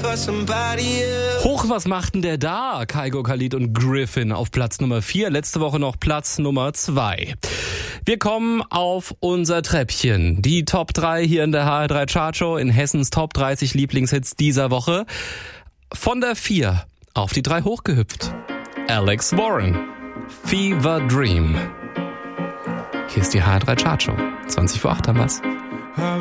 Hoch, was macht denn der da? Kygo, Khalid und Griffin auf Platz Nummer 4. Letzte Woche noch Platz Nummer 2. Wir kommen auf unser Treppchen. Die Top 3 hier in der HR3 Chartshow in Hessens Top 30 Lieblingshits dieser Woche. Von der 4 auf die 3 hochgehüpft. Alex Warren, Fever Dream. Hier ist die HR3 Chartshow. 20 vor 8 haben wir's.